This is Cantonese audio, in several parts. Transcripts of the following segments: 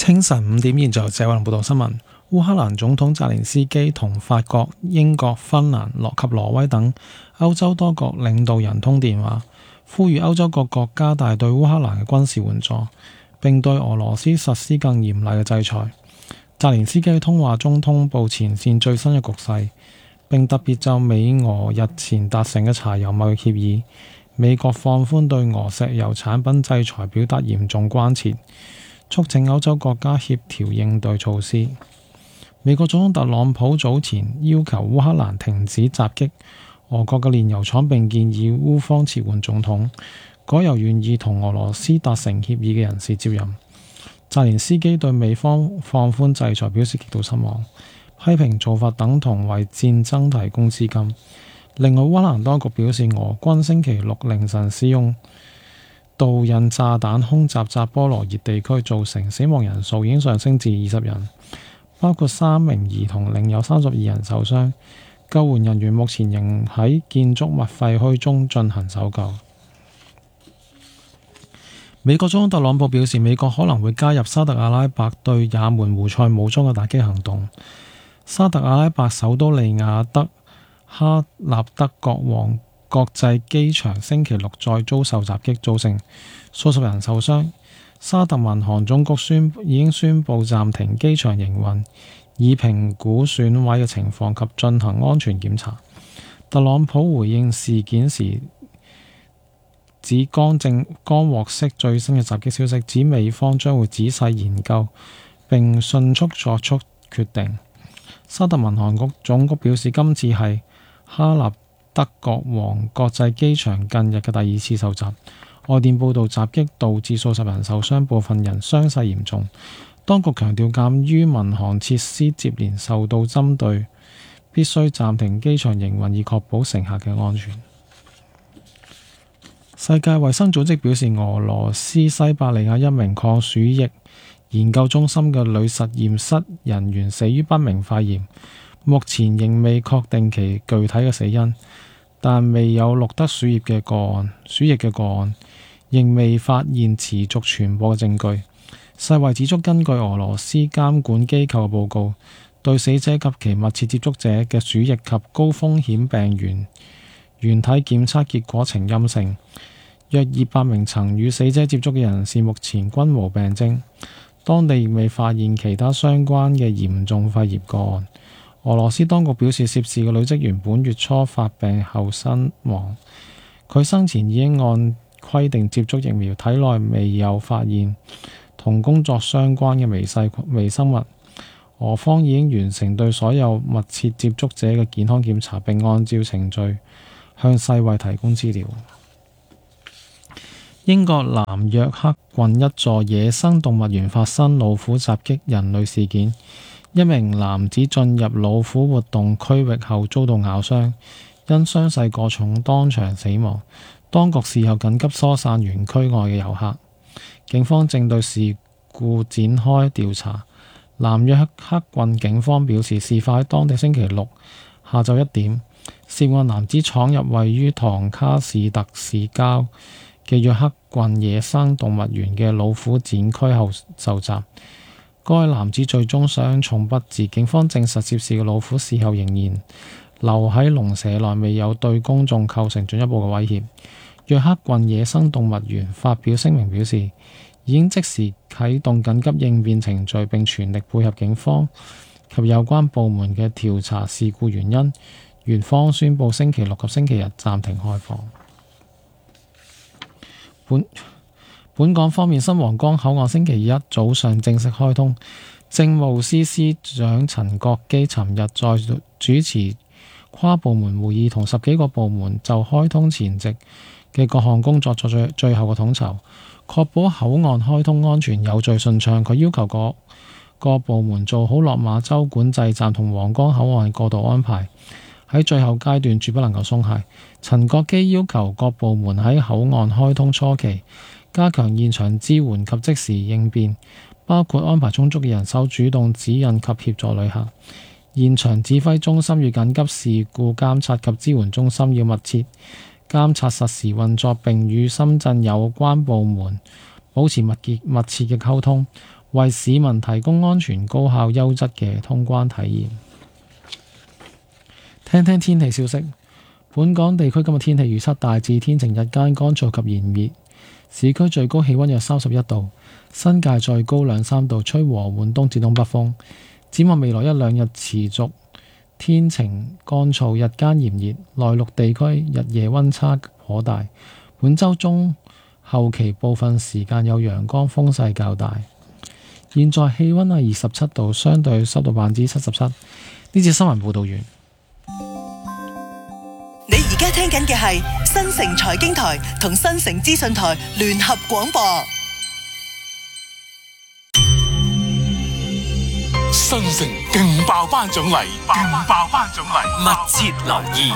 清晨5點，現在由謝偉龍報道新聞。烏克蘭總統澤連斯基同法國、英國、芬蘭及挪威等歐洲多國領導人通電話，呼籲歐洲各國加大對烏克蘭嘅軍事援助，並對俄羅斯實施更嚴厲嘅制裁。澤連斯基喺通話中通報前線最新嘅局勢，並特別就美俄日前達成嘅柴油貿易協議、美國放寬對俄石油產品制裁表達嚴重關切，促請歐洲國家協調應對措施。美國總統特朗普早前要求烏克蘭停止襲擊俄國嘅煉油廠，並建議烏方撤換總統，改由願意同俄羅斯達成協議嘅人士接任。澤連斯基對美方放寬制裁表示極度失望，批評做法等同為戰爭提供資金。另外，烏克蘭當局表示，俄軍星期六凌晨使用導引炸彈空襲扎波羅熱地區，造成死亡人數已經上升至20人，包括3名兒童，另有32人受傷。救援人員目前仍喺建築物廢墟中進行搜救。美國總統特朗普表示，美國可能會加入沙特阿拉伯對也門胡塞武裝嘅打擊行動。沙特阿拉伯首都利雅得哈納德國王國際機場星期六再遭受襲擊，造成數十人受傷。沙特民航總局已經宣布暫停機場營運，以評估損毀嘅情況及進行安全檢查。特朗普回應事件時指剛獲悉最新嘅襲擊消息，指美方將會仔細研究並迅速作出決定。沙特民航總局表示，今次係哈納德國王國際機場近日嘅第2次受襲。外電報道，襲擊導致數十人受傷，部分人傷勢嚴重。當局強調，鑑於民航設施接連受到針對，必須暫停機場營運以確保乘客嘅安全。世界衛生組織表示，俄羅斯西伯利亞一名抗鼠疫研究中心嘅女實驗室人員死於不明肺炎，目前仍未確定其具體嘅死因，但未有錄得鼠疫嘅個案，仍未發現持續傳播嘅證據。世衛指出，根據俄羅斯監管機構嘅報告，對死者及其密切接觸者嘅鼠疫及高風險病原體檢測結果呈陰性。約200名曾與死者接觸嘅人士目前均無病徵，當地亦未發現其他相關嘅嚴重肺炎個案。俄羅斯當局表示，涉事嘅女職員本月初發病後身亡，佢生前已經按規定接觸疫苗，體內未有發現同工作相關嘅微生物。俄方已經完成對所有密切接觸者嘅健康檢查，並按照程序向世衛提供資料。英國南約克郡一座野生動物園發生老虎襲擊人類事件，一名男子進入老虎活動區域後遭到咬傷，因傷勢過重當場死亡。當局事後緊急疏散園區外嘅遊客，警方正對事故展開調查。南約克郡警方表示，事發喺當地星期六下晝1點，涉案男子闖入位於唐卡士特市郊嘅約克郡野生動物園嘅老虎展區後受襲，該男子最終傷重不治。警方證實涉事嘅老虎事後仍然留喺籠舍內，未有對公眾構成進一步嘅威脅。約克郡野生動物園發表聲明表示，已經即時啟動緊急應變程序，並全力配合警方及有關部門嘅調查事故原因。園方宣布星期六及星期日暫停開放。本港方面，新皇崗口岸星期一早上正式開通。政務司司長陳國基尋日在主持跨部門會議，同10幾個部門就開通前夕嘅各項工作作最後嘅統籌，確保口岸開通安全有序順暢。佢要求各部門做好落馬洲管制站同皇崗口岸過渡安排，喺最後階段絕不能夠鬆懈。陳國基要求各部門喺口岸開通初期加強現場支援及即時應變，包括安排充足嘅人手，主動指引及協助旅客。現場指揮中心與緊急事故監察及支援中心要密切監察實時運作，並與深圳有關部門保持密切嘅溝通。 為市民提供安全、高效、優質嘅通關體驗。聽聽天氣消息，本港地區今日天氣預測大致天晴，日間乾燥及炎熱，市區最高氣溫約31度，新界再高2-3度，吹和緩東至東北風。展望未來1-2日持續天晴乾燥，日間炎熱，內陸地區日夜溫差可大。本週中後期部分時間有陽光，風勢較大。現在氣溫係27度，相對濕度77%。呢節新聞報道完。 你而家聽緊嘅係新城財經台同新城資訊台聯合廣播。 新城勁爆頒獎禮，密切留意。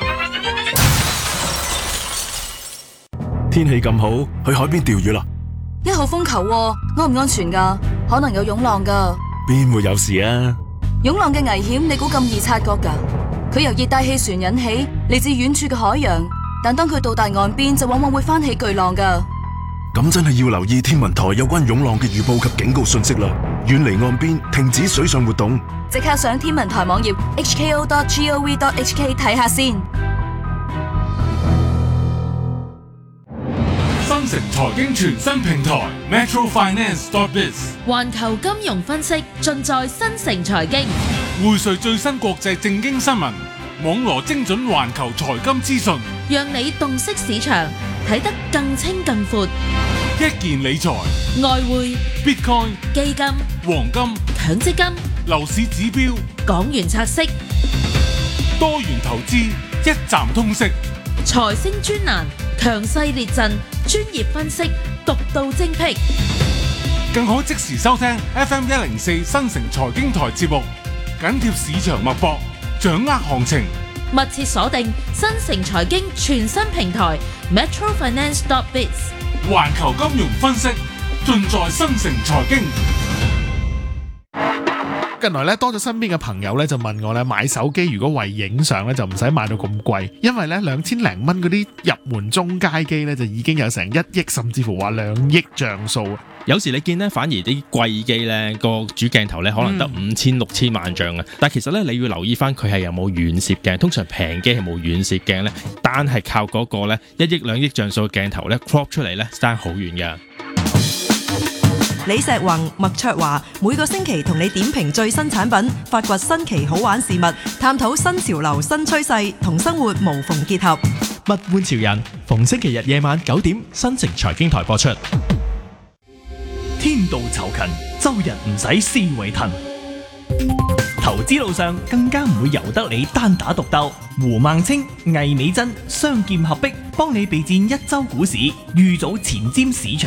天氣咁好，去海邊釣魚啦 ！1號風球喎，安唔安全㗎？可能有湧浪㗎。 邊會有事啊？ 湧浪嘅危險，你估咁易察覺㗎？佢由熱帶氣旋引起，嚟自遠處嘅海洋，但當佢到達岸邊，就往往會翻起巨浪㗎。 咁真係要留意天文台有關湧浪嘅預報及警告信息啦！遠離岸邊，停止水上活動。 即刻上天文台網頁 hko.gov.hk 睇下先。 新城財經全新平台 metrofinance.biz， 環球金融分析盡在新城財經， 匯萃最新國際政經新聞，網羅精準環球財金資訊， 讓你洞悉市場，睇得更清更闊。 一鍵理財、 外匯、 Bitcoin、 基金、 黃金、 強積金、 樓市指標、 港元拆息、 多元投資，一站通識。 財星專欄，強勢列陣，專業分析，獨到精闢。 更可即時收聽 FM104 新城財經台節目，緊貼市場脈搏，掌握行情。 密切鎖定新城財經全新平台 metrofinance.biz， 環球金融分析盡在新城財經。 近來咧多咗身邊嘅朋友咧就問我咧買手機如果為影相咧就唔使買到咁貴，因為咧2000零蚊嗰啲入門中階機咧就已經有成1億甚至乎話2億像素。 有時你見咧反而啲貴機咧個主鏡頭咧可能得5000、6000萬像啊，但其實咧你要留意翻佢係有冇遠攝鏡，通常平機係冇遠攝鏡咧，單係靠嗰個咧1億2億像素嘅鏡頭咧 crop 出嚟咧爭好遠噶。 李石宏、麥卓華每個星期同你點評最新產品，發掘新奇好玩事物，探討新潮流新趨勢，同生活無縫結合。 物玩潮人逢星期日夜晚9點，新城財經台播出。 天道酬勤，周日唔使思維騰。投資路上更加唔會由得你單打獨鬥。胡孟青、魏美珍雙劍合璧，幫你備戰一周股市，預早前瞻市場。